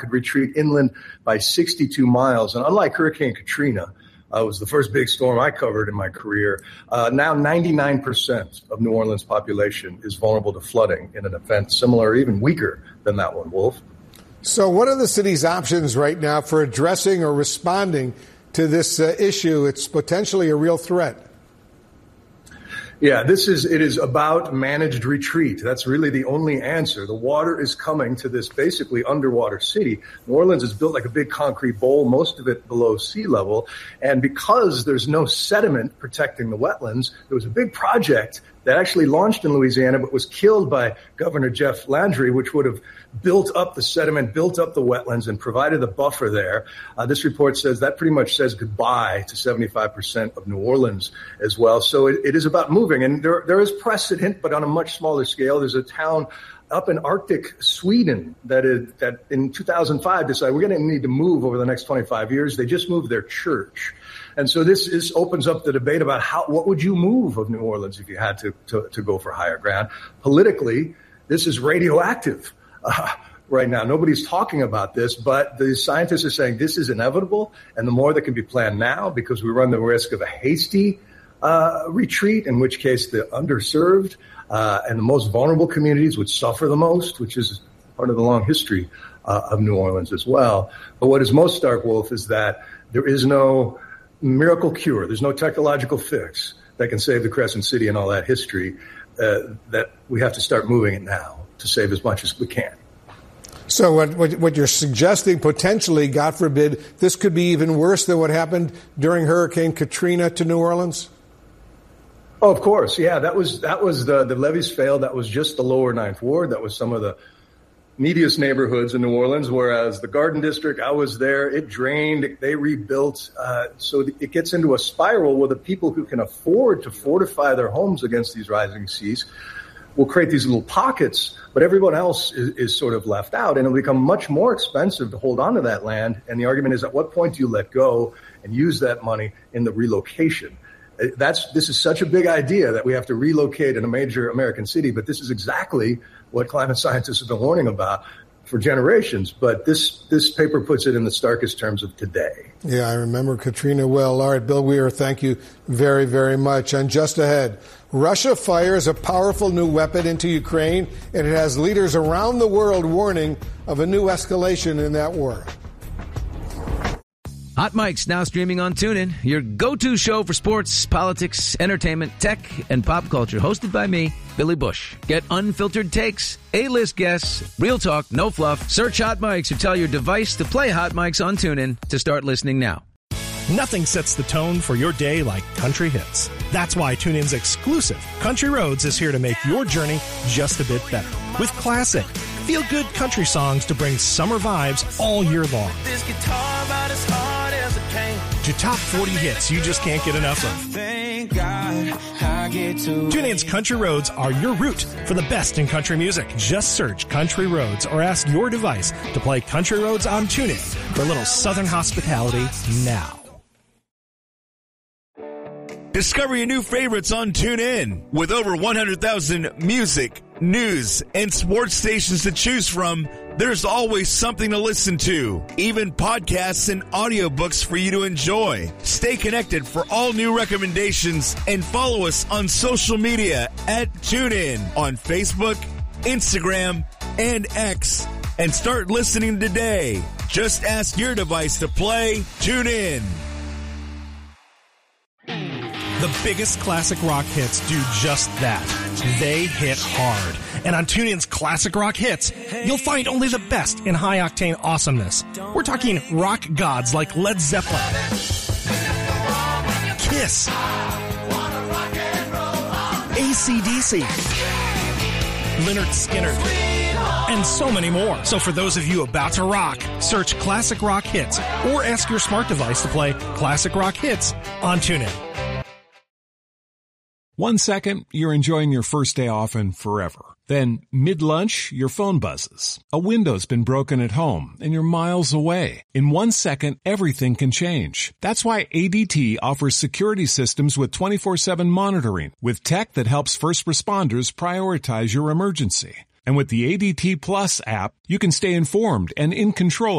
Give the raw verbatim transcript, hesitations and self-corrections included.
could retreat inland by sixty-two miles. And unlike Hurricane Katrina, uh, was the first big storm I covered in my career, uh, now ninety-nine percent of New Orleans' population is vulnerable to flooding in an event similar or even weaker than that one, Wolf. So what are the city's options right now for addressing or responding to this uh, issue? It's potentially a real threat. Yeah, this is, it is about managed retreat. That's really the only answer. The water is coming to this basically underwater city. New Orleans is built like a big concrete bowl, most of it below sea level. And because there's no sediment protecting the wetlands, there was a big project that actually launched in Louisiana, but was killed by Governor Jeff Landry, which would have built up the sediment, built up the wetlands, and provided a buffer there. Uh, this report says that pretty much says goodbye to seventy-five percent of New Orleans as well. So it, it is about moving. And there, there is precedent, but on a much smaller scale. There's a town up in Arctic Sweden that, is, that in two thousand five decided we're going to need to move over the next twenty-five years. They just moved their church. And so this is opens up the debate about how what would you move of New Orleans if you had to, to, to go for higher ground. Politically, this is radioactive uh, right now. Nobody's talking about this, but the scientists are saying this is inevitable, and the more that can be planned now, because we run the risk of a hasty uh, retreat, in which case the underserved uh, and the most vulnerable communities would suffer the most, which is part of the long history uh, of New Orleans as well. But what is most stark, Wolf, is that there is no miracle cure. There's no technological fix that can save the Crescent City and all that history, uh, that we have to start moving it now to save as much as we can. So what, what, what you're suggesting, potentially, God forbid, this could be even worse than what happened during Hurricane Katrina to New Orleans? Oh, of course. Yeah, that was that was the, the levees failed. That was just the lower Ninth Ward. That was some of the neediest neighborhoods in New Orleans, whereas the Garden District, I was there, it drained, they rebuilt. Uh, so it gets into a spiral where the people who can afford to fortify their homes against these rising seas will create these little pockets, but everyone else is, is sort of left out, and it'll become much more expensive to hold on to that land. And the argument is, at what point do you let go and use that money in the relocation? That's this is such a big idea that we have to relocate in a major American city, but this is exactly what climate scientists have been warning about for generations. But this this paper puts it in the starkest terms of today. Yeah, I remember Katrina well. All right, Bill Weir, thank you very, very much. And just ahead, Russia fires a powerful new weapon into Ukraine, and it has leaders around the world warning of a new escalation in that war. Hot Mic's now streaming on TuneIn, your go-to show for sports, politics, entertainment, tech, and pop culture. Hosted by me, Billy Bush. Get unfiltered takes, A-list guests, real talk, no fluff. Search Hot Mics or tell your device to play Hot Mics on TuneIn to start listening now. Nothing sets the tone for your day like country hits. That's why TuneIn's exclusive Country Roads is here to make your journey just a bit better. With classic, feel-good country songs to bring summer vibes all year long. This guitar about as hard as it can. To top forty hits you just can't get enough of. Thank God I get to TuneIn's Country Roads are your route for the best in country music. Just search Country Roads or ask your device to play Country Roads on TuneIn for a little southern hospitality now. Discover your new favorites on TuneIn. With over one hundred thousand music, news, and sports stations to choose from, there's always something to listen to. Even podcasts and audiobooks for you to enjoy. Stay connected for all new recommendations and follow us on social media at TuneIn on Facebook, Instagram, and X. And start listening today. Just ask your device to play TuneIn. The biggest classic rock hits do just that. They hit hard. And on TuneIn's Classic Rock Hits, you'll find only the best in high-octane awesomeness. We're talking rock gods like Led Zeppelin, Kiss, A C D C, Lynyrd Skynyrd, and so many more. So for those of you about to rock, search Classic Rock Hits or ask your smart device to play Classic Rock Hits on TuneIn. One second, you're enjoying your first day off and forever. Then, mid-lunch, your phone buzzes. A window's been broken at home, and you're miles away. In one second, everything can change. That's why A D T offers security systems with twenty-four seven monitoring, with tech that helps first responders prioritize your emergency. And with the A D T Plus app, you can stay informed and in control